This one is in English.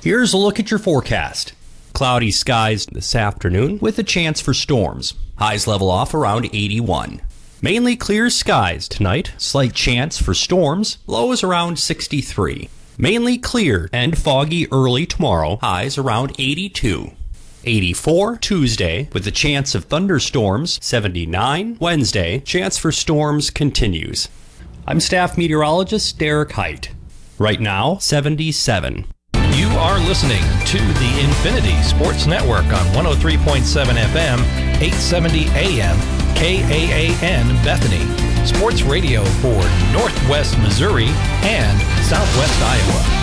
Here's a look at your forecast. Cloudy skies this afternoon with a chance for storms. Highs level off around 81. Mainly clear skies tonight. Slight chance for storms. Lows around 63. Mainly clear and foggy early tomorrow. Highs around 82. 84 Tuesday with a chance of thunderstorms. 79 Wednesday. Chance for storms continues. I'm staff meteorologist Derek Height. Right now, 77. You are listening to the Infinity Sports Network on 103.7 FM, 870 AM, KAAN Bethany. Sports radio for Northwest Missouri and Southwest Iowa.